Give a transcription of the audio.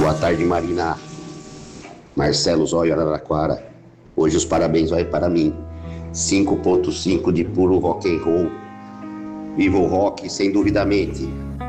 Boa tarde, Marina. Marcelo Zóio, Araraquara. Hoje os parabéns vai para mim. 5.5 de puro rock and roll. Viva o rock, sem duvidamente.